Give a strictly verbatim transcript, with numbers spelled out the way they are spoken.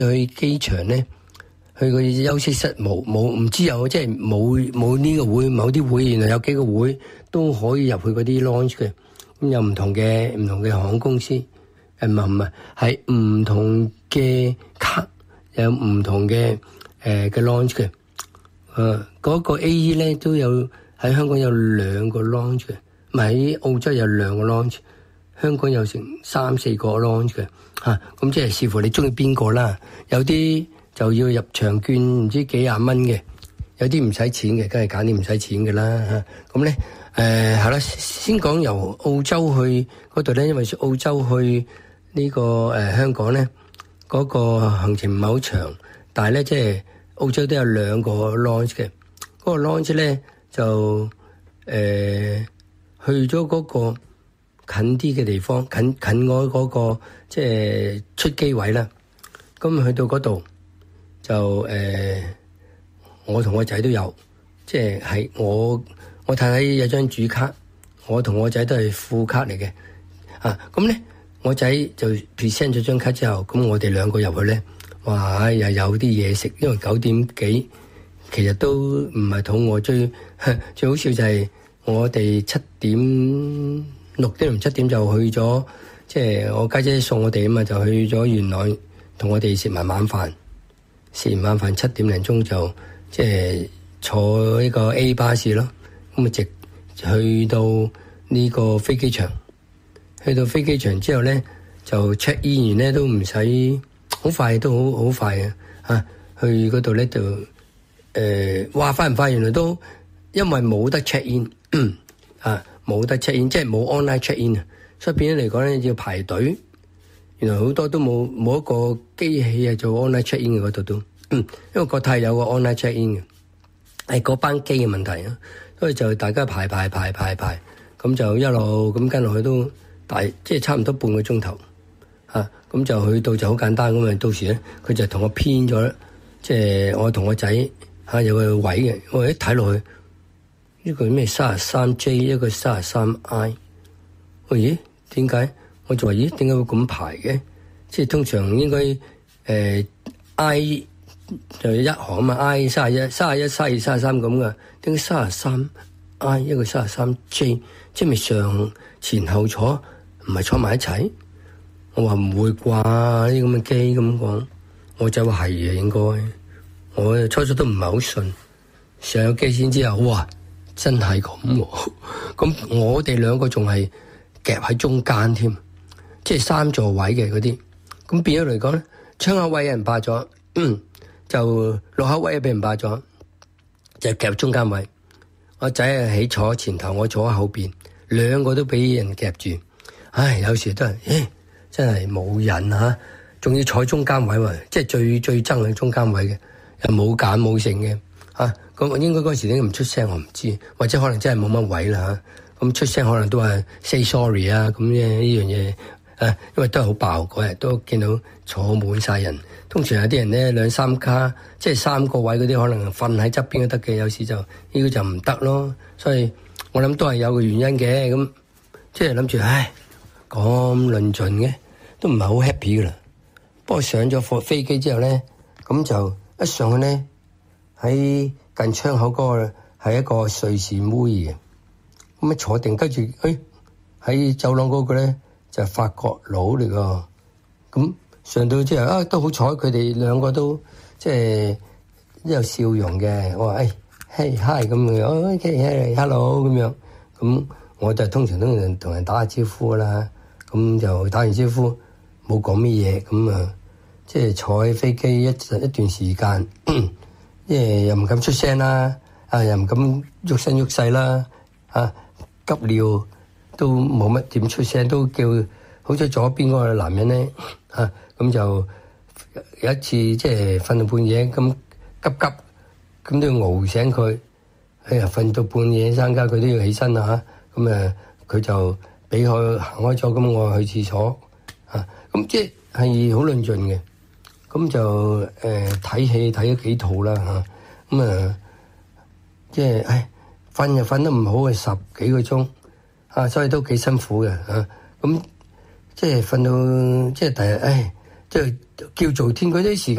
去機場咧，去個休息室冇冇唔知有即係冇冇呢個會，某啲會原來有幾個會都可以入去嗰啲 lounge 嘅，咁有唔同嘅唔同嘅航空公司，誒唔係唔係係唔同嘅卡有唔同嘅誒嘅 lounge 嘅，誒嗰個 A E 咧都有喺香港有兩個 lounge 嘅，唔係喺澳洲有兩個 lounge，香港有成三四個 lounge 嘅。嚇，咁、啊、即係視乎你中意邊個啦。有啲就要入場券，唔知幾廿蚊嘅；有啲唔使錢嘅，梗係揀啲唔使錢嘅啦。嚇，咁咧誒係啦，先講由澳洲去嗰度咧，因為澳洲去呢、這個誒、呃、香港咧，嗰、那個行程唔係好長，但係咧即係澳洲都有兩個 launch 嘅。嗰、那個 launch 咧就誒、呃、去咗嗰、那個。近啲嘅地方，近近我嗰、那個即係出機位啦。咁去到嗰度就誒、呃，我同我仔都有，即係係我我太太有張主卡，我同我仔都係副卡嚟嘅。啊，咁咧我仔就 present 咗張卡之後，咁我哋兩個入去咧，哇！又有啲嘢食，因為九點幾，其實都唔係肚餓。最最好笑就係我哋七點。六點零七點就去咗，即係我家姐送我哋啊嘛，就去咗元朗同我哋食埋晚飯。食完晚飯七點零鐘就即係坐呢個 A 巴士咯，咁啊直去到呢個飛機場。去到飛機場之後咧，就 check in 完咧都唔使好快，都好好快嘅嚇。去嗰度咧就誒話快唔快？原來都因為冇得 check in 啊。冇得 check in，即係冇 online check in 啊，所以變咗嚟講咧要排隊。原來好多都冇冇一個機器係做 online check in 嘅嗰度都，因為國泰有個 online check in 嘅，係嗰班機嘅問題啊，所以就大家排排排排排，咁就一路咁跟落去都大，即係差唔多半個鐘頭啊。咁就去到就好簡單咁啊，到時咧佢就同我編咗，即係我同我仔嚇有個位嘅，我一睇落去。呢個咩三十三 J， 一個三十三 I， 我咦點解？我就話咦點解會咁排嘅？即係通常應該誒、呃、I 就一行啊嘛 ，I 三十一、三十一、三十二、三十三咁噶，點解三十三 I 一個三十三 J， 即係咪上前後坐唔係坐埋一齊？我話唔會啩，呢啲咁嘅機咁講，我就話係嘅應該，我初初都唔係好信，上咗機先之後，哇！真係咁喎，咁我哋兩個仲係夾喺中間添，即係三座位嘅嗰啲，咁變咗嚟講咧，窗口位有人霸咗，就落口位又俾人霸咗，就夾中間位。我仔係喺坐前頭，我坐喺後邊，兩個都俾人夾住。唉，有時都係，咦，真係冇人嚇，仲要坐中間位喎，即係最最憎係中間位嘅，又冇揀冇剩嘅嚇。咁我應該嗰時點解唔出聲我唔知，或者可能真係冇乜位啦嚇。咁出聲可能都係 say sorry 啊，咁嘅呢樣嘢誒，因為都係好爆嗰日，都見到坐滿晒人。通常有啲人咧兩三卡，即係三個位嗰啲，可能瞓喺側邊都得嘅。有時就呢、呢個就唔得咯。所以我諗都係有個原因嘅。咁即係諗住，唉，咁論盡嘅，都唔係好 happy 噶啦。不過上咗貨飛機之後咧，咁就一上去咧喺近窗口嗰個係一個瑞士妹嘅，咁啊坐定，跟住誒喺走廊嗰個咧就係法國佬嚟噶，咁上到之後啊都好彩，佢哋兩個都即係都有笑容嘅。我話誒嘿 hi 咁樣，ok hello 咁樣，咁我就通常都同人打下招呼啦，咁就打完招呼冇講乜嘢，咁啊即係坐喺飛機一一段時間。即係又唔敢出聲啦，啊又唔敢喐身喐勢啦，啊急尿都冇乜點出聲，都叫好彩左邊嗰個男人咧，啊咁就有一次即係瞓到半夜咁急急咁都要熬醒佢，哎呀瞓到半夜三更佢都要起身啦嚇，咁啊佢就俾佢行開咗，咁我去廁所，啊咁即係好論盡嘅。咁就誒睇戲睇咗幾套啦嚇，咁啊即係唉瞓又瞓得唔好嘅十幾個鐘，啊所以都幾辛苦嘅嚇。咁即係瞓到即係第日唉即係叫做天嗰啲時間。